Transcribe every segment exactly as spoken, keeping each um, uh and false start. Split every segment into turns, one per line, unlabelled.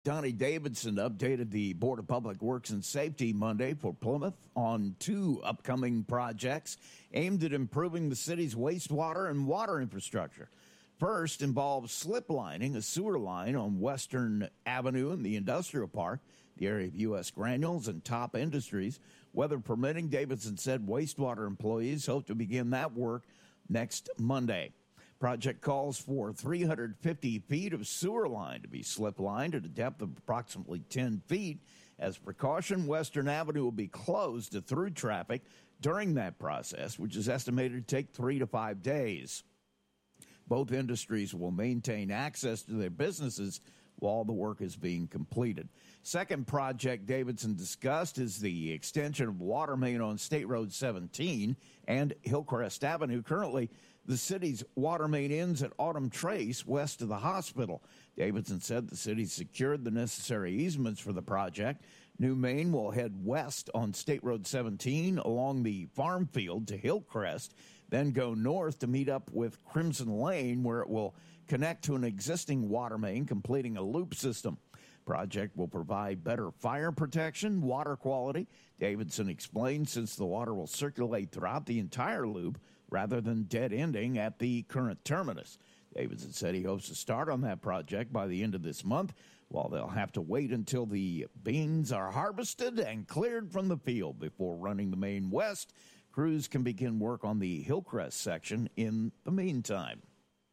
Donnie Davidson updated the Board of Public Works and Safety Monday for Plymouth on two upcoming projects aimed at improving the city's wastewater and water infrastructure. First involves slip lining a sewer line on Western Avenue in the Industrial Park, the area of U S Granules and Top Industries. Weather permitting, Davidson said wastewater employees hope to begin that work next Monday. Project calls for three hundred fifty feet of sewer line to be slip-lined at a depth of approximately ten feet. As precaution, Western Avenue will be closed to through traffic during that process, which is estimated to take three to five days. Both industries will maintain access to their businesses while the work is being completed. Second project Davidson discussed is the extension of water main on State Road seventeen and Hillcrest Avenue. Currently, the city's water main ends at Autumn Trace west of the hospital. Davidson said the city secured the necessary easements for the project. New main will head west on State Road seventeen along the farm field to Hillcrest, then go north to meet up with Crimson Lane, where it will connect to an existing water main, completing a loop system. Project will provide better fire protection, water quality. Davidson explained since the water will circulate throughout the entire loop rather than dead-ending at the current terminus. Davidson said he hopes to start on that project by the end of this month, while they'll have to wait until the beans are harvested and cleared from the field before running the main west. Crews can begin work on the Hillcrest section in the meantime.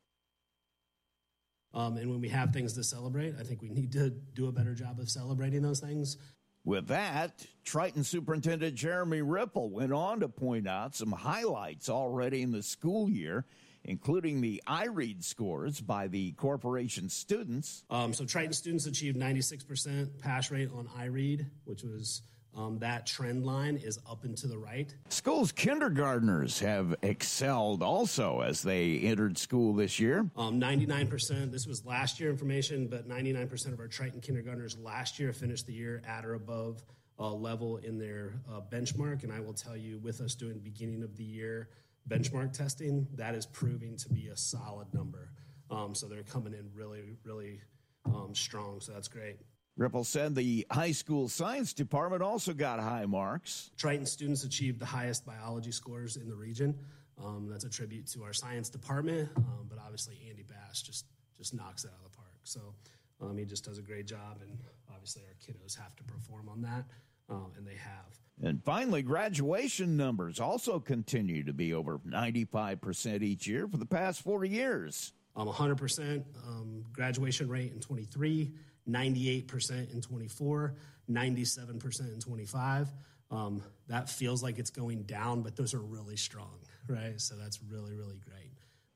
Um, and when we have things to celebrate, I think we need to do a better job of celebrating those things.
With that, Triton Superintendent Jeremy Ripple went on to point out some highlights already in the school year, including the iRead scores by the corporation students.
Um, so Triton students achieved ninety-six percent pass rate on iRead, which was um, that trend line is up and to the right.
School's kindergartners have excelled also as they entered school this year.
Um, ninety-nine percent, this was last year information, but ninety-nine percent of our Triton kindergartners last year finished the year at or above uh, level in their uh, benchmark. And I will tell you, with us doing beginning of the year benchmark testing, that is proving to be a solid number. Um, so they're coming in really, really um, strong. So that's great.
Ripple said the high school science department also got high marks.
Triton students achieved the highest biology scores in the region. Um, that's a tribute to our science department, um, but obviously Andy Bass just, just knocks it out of the park. So um, he just does a great job, and obviously our kiddos have to perform on that, um, and they have.
And finally, graduation numbers also continue to be over ninety-five percent each year for the past forty years.
Um, one hundred percent um, graduation rate in twenty-three, ninety-eight percent in twenty-four, ninety-seven percent in twenty-five. Um, that feels like it's going down, but those are really strong, right? So that's really, really great.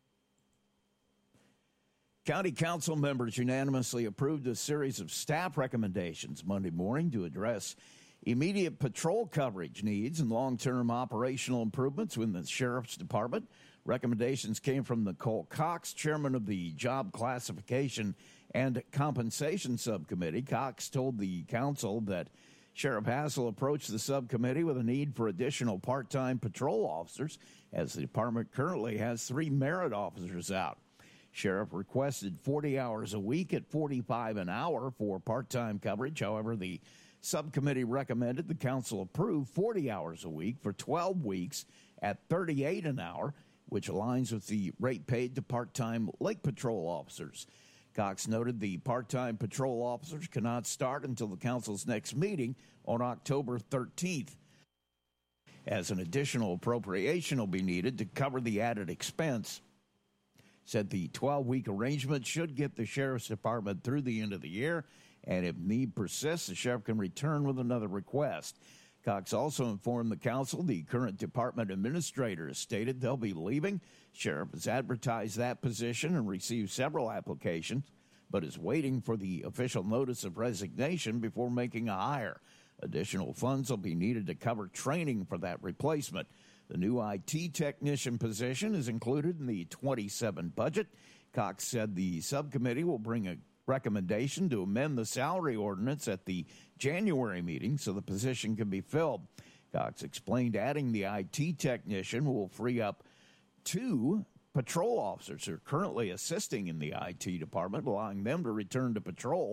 County council members unanimously approved a series of staff recommendations Monday morning to address immediate patrol coverage needs and long-term operational improvements within the Sheriff's Department. Recommendations came from Nicole Cox, chairman of the Job Classification and Compensation Subcommittee. Cox told the council that Sheriff Hassel approached the subcommittee with a need for additional part-time patrol officers, as the department currently has three merit officers out. Sheriff requested forty hours a week at forty-five an hour for part-time coverage. However, the subcommittee recommended the council approve forty hours a week for twelve weeks at thirty-eight an hour, which aligns with the rate paid to part-time Lake Patrol officers. Cox noted the part-time patrol officers cannot start until the council's next meeting on October thirteenth, as an additional appropriation will be needed to cover the added expense. Said the twelve-week arrangement should get the Sheriff's Department through the end of the year, and if need persists, the sheriff can return with another request. Cox also informed the council the current department administrator has stated they'll be leaving. Sheriff has advertised that position and received several applications, but is waiting for the official notice of resignation before making a hire. Additional funds will be needed to cover training for that replacement. The new I T technician position is included in the twenty-seven budget. Cox said the subcommittee will bring a recommendation to amend the salary ordinance at the January meeting so the position can be filled. Cox explained adding the I T technician will free up two patrol officers who are currently assisting in the I T department, allowing them to return to patrol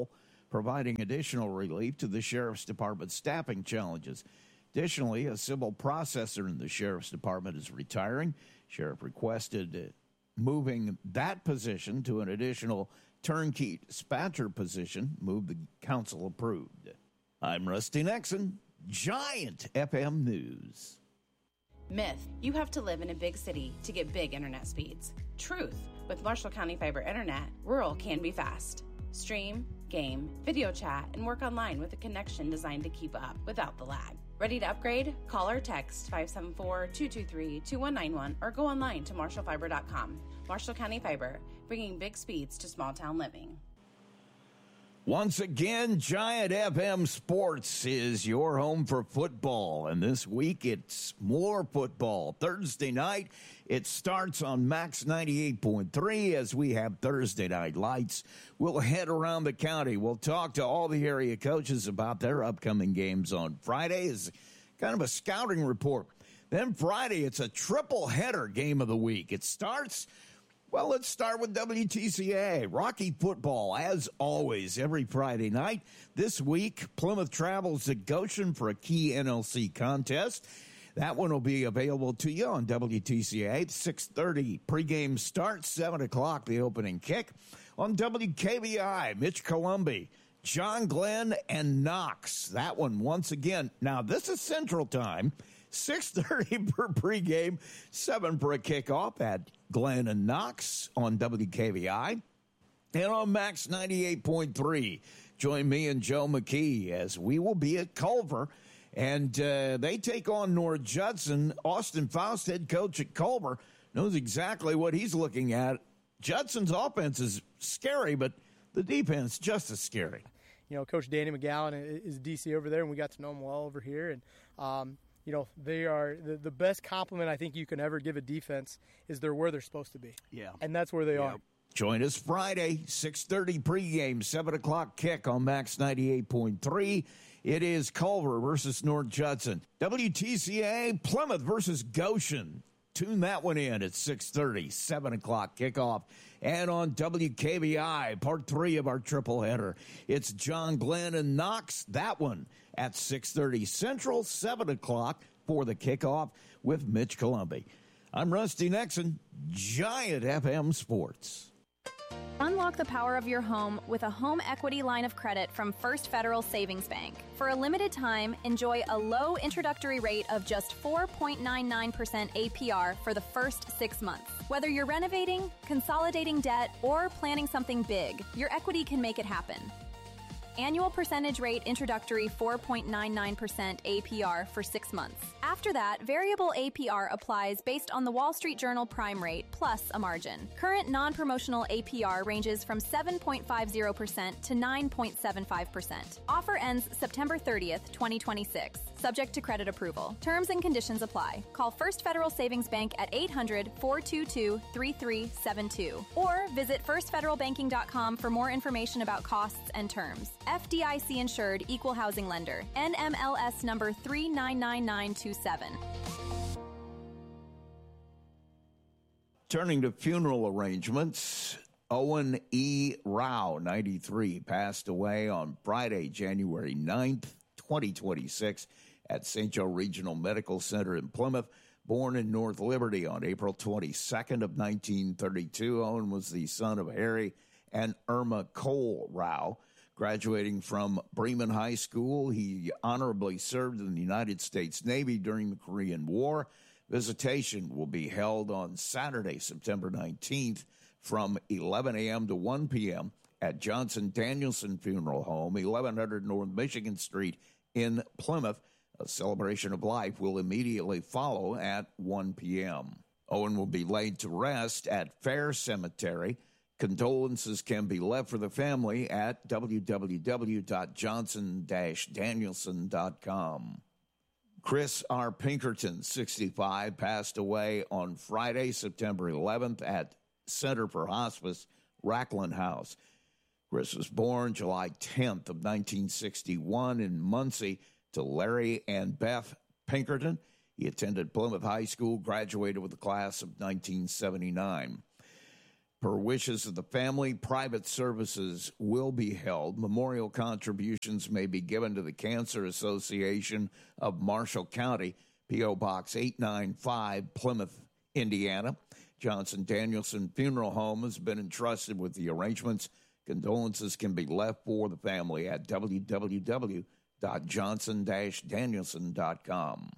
providing additional relief to the Sheriff's Department staffing challenges. Additionally, a civil processor in the Sheriff's Department is retiring. Sheriff requested uh, moving that position to an additional turnkey dispatcher position. Move the council approved. I'm Rusty Nexon, Giant F M News.
Myth, you have to live in a big city to get big internet speeds. Truth, with Marshall County Fiber Internet, rural can be fast. Stream, game, video chat, and work online with a connection designed to keep up without the lag. Ready to upgrade? Call or text five seven four, two two three, two one nine one or go online to marshall fiber dot com. Marshall County Fiber, bringing big speeds to small town living.
Once again, Giant F M Sports is your home for football. And this week, it's more football. Thursday night, it starts on Max ninety-eight point three as we have Thursday Night Lights. We'll head around the county. We'll talk to all the area coaches about their upcoming games on Friday. It's kind of a scouting report. Then Friday, it's a triple header game of the week. It starts... Well, let's start with W T C A. Rocky football, as always, every Friday night. This week, Plymouth travels to Goshen for a key N L C contest. That one will be available to you on W T C A. six thirty pregame start, seven o'clock the opening kick. On W K V I, Mitch Columby, John Glenn, and Knox. That one once again. Now, this is Central Time. six thirty per pregame, seven for a kickoff at Glenn and Knox on W K V I. And on Max ninety-eight point three, join me and Joe McKee as we will be at Culver. And uh, they take on North Judson. Austin Faust, head coach at Culver, knows exactly what he's looking at. Judson's offense is scary, but the defense just as scary.
You know, Coach Danny McGowan is D C over there, and we got to know him well over here. And, um, you know, they are the, the best compliment I think you can ever give a defense is they're where they're supposed to be.
Yeah.
And that's where they
yeah.
are.
Join us Friday, six thirty pregame, seven o'clock kick on Max ninety-eight point three. It is Culver versus North Judson. W T C A, Plymouth versus Goshen. Tune that one in at six thirty, seven o'clock kickoff. And on W K V I, part three of our triple header, it's John Glenn and Knox. That one at six thirty Central, seven o'clock for the kickoff with Mitch Columby. I'm Rusty Nexon, Giant F M Sports.
Unlock the power of your home with a home equity line of credit from First Federal Savings Bank. For a limited time, enjoy a low introductory rate of just four point nine nine percent A P R for the first six months. Whether you're renovating, consolidating debt, or planning something big, your equity can make it happen. Annual percentage rate introductory four point nine nine percent A P R for six months. After that, variable A P R applies based on the Wall Street Journal prime rate plus a margin. Current non-promotional A P R ranges from seven point five zero percent to nine point seven five percent. Offer ends September thirtieth, twenty twenty-six. Subject to credit approval. Terms and conditions apply. Call First Federal Savings Bank at eight hundred, four two two, three three seven two or visit first federal banking dot com for more information about costs and terms. F D I C insured, equal housing lender. N M L S number three nine nine nine two seven.
Turning to funeral arrangements, Owen E. Rao, ninety-three, passed away on Friday, January ninth, twenty twenty-six, at Saint Joe Regional Medical Center in Plymouth. Born in North Liberty on April twenty-second of nineteen thirty-two, Owen was the son of Harry and Irma Cole Rao. Graduating from Bremen High School, he honorably served in the United States Navy during the Korean War. Visitation will be held on Saturday, September nineteenth from eleven a.m. to one p.m. at Johnson Danielson Funeral Home, eleven hundred North Michigan Street in Plymouth. A celebration of life will immediately follow at one p.m. Owen will be laid to rest at Fair Cemetery. Condolences can be left for the family at w w w dot johnson dash danielson dot com. Chris R. Pinkerton, sixty-five, passed away on Friday, September eleventh at Center for Hospice, Rackland House. Chris was born July tenth of nineteen sixty-one in Muncie to Larry and Beth Pinkerton. He attended Plymouth High School, graduated with the class of nineteen seventy-nine. Per wishes of the family, private services will be held. Memorial contributions may be given to the Cancer Association of Marshall County, P O. Box eight ninety-five, Plymouth, Indiana. Johnson Danielson Funeral Home has been entrusted with the arrangements. Condolences can be left for the family at w w w dot johnson dash danielson dot com.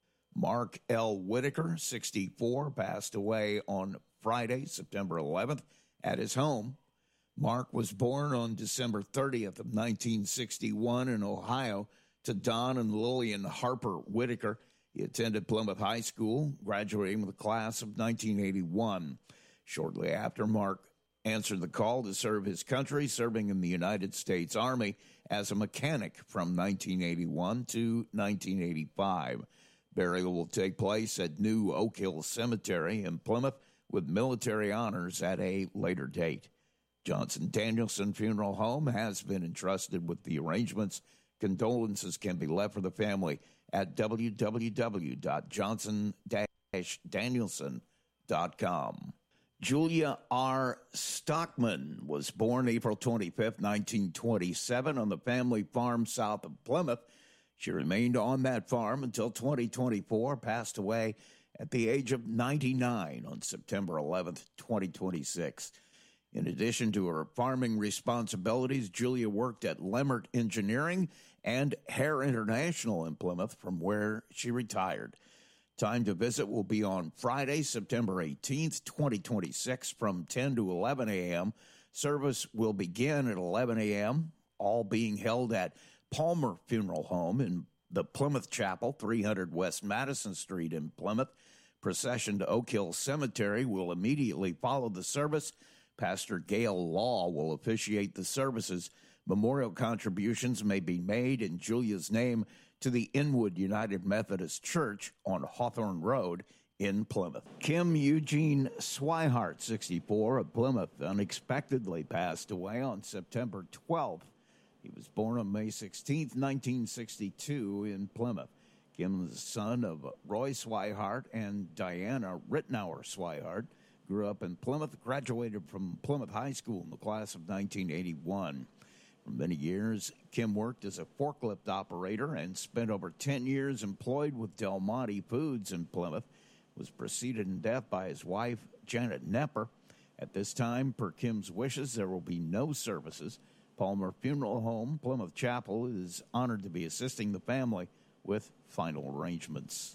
Mark L. Whitaker, sixty-four, passed away on Friday, September eleventh, at his home. Mark was born on December thirtieth of nineteen sixty-one in Ohio to Don and Lillian Harper Whitaker. He attended Plymouth High School, graduating with a class of nineteen eighty-one. Shortly after, Mark answered the call to serve his country, serving in the United States Army as a mechanic from nineteen eighty-one to nineteen eighty-five. Burial will take place at New Oak Hill Cemetery in Plymouth, with military honors at a later date. Johnson Danielson Funeral Home has been entrusted with the arrangements. Condolences can be left for the family at w w w dot johnson dash danielson dot com. Julia R. Stockman was born April twenty-fifth, nineteen twenty-seven, on the family farm south of Plymouth. She remained on that farm until twenty twenty-four, passed away at the age of ninety-nine on September eleventh, twenty twenty-six. In addition to her farming responsibilities, Julia worked at Lemmert Engineering and Hair International in Plymouth, from where she retired. Time to visit will be on Friday, September eighteenth, twenty twenty-six, from ten to eleven a.m. Service will begin at eleven a.m., all being held at Palmer Funeral Home in the Plymouth Chapel, three hundred West Madison Street in Plymouth. Procession to Oak Hill Cemetery will immediately follow the service. Pastor Gail Law will officiate the services. Memorial contributions may be made in Julia's name to the Inwood United Methodist Church on Hawthorne Road in Plymouth. Kim Eugene Swihart, sixty-four, of Plymouth, unexpectedly passed away on September twelfth. He was born on May sixteenth, nineteen sixty-two, in Plymouth. Kim is the son of Roy Swihart and Diana Rittenauer Swihart. Grew up in Plymouth, graduated from Plymouth High School in the class of nineteen eighty-one. For many years, Kim worked as a forklift operator and spent over ten years employed with Del Monte Foods in Plymouth. Was preceded in death by his wife, Janet Nepper. At this time, per Kim's wishes, there will be no services. Palmer Funeral Home, Plymouth Chapel, is honored to be assisting the family with final arrangements.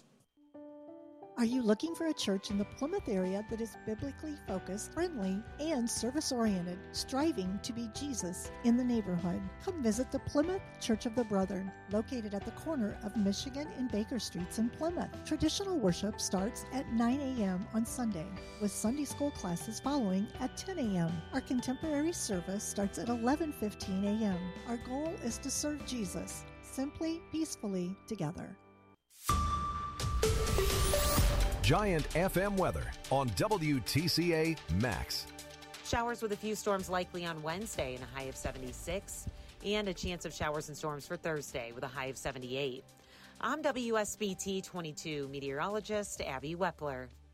Are you looking for a church in the Plymouth area that is biblically focused, friendly, and service-oriented, striving to be Jesus in the neighborhood? Come visit the Plymouth Church of the Brethren, located at the corner of Michigan and Baker Streets in Plymouth. Traditional worship starts at nine a.m. on Sunday, with Sunday school classes following at ten a.m. Our contemporary service starts at eleven fifteen a.m. Our goal is to serve Jesus, simply, peacefully, together.
Giant F M weather on W T C A Max.
Showers with a few storms likely on Wednesday and a high of seventy-six, and a chance of showers and storms for Thursday with a high of seventy-eight. I'm W S B T twenty-two meteorologist Abby Wepler.